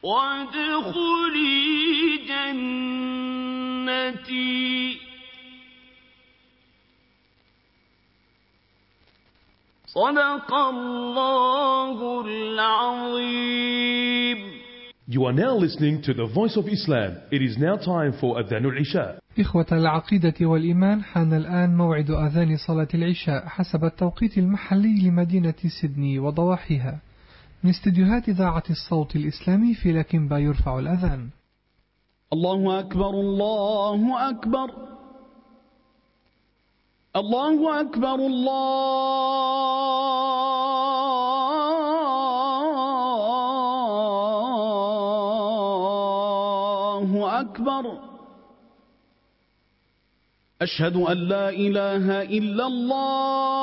وادخلي جنتي صدق الله العظيم. You are now listening to the Voice of Islam. It is now time for Adhan al-Isha. إخوة العقيدة والإيمان، حان الآن موعد أذان صلاة العشاء حسب التوقيت المحلي لمدينة سيدني وضواحيها. من استديوهات إذاعة الصوت الإسلامي في لكنبا يرفع الأذان. الله أكبر الله أكبر الله أكبر الله أكبر. أشهد أن لا إله إلا الله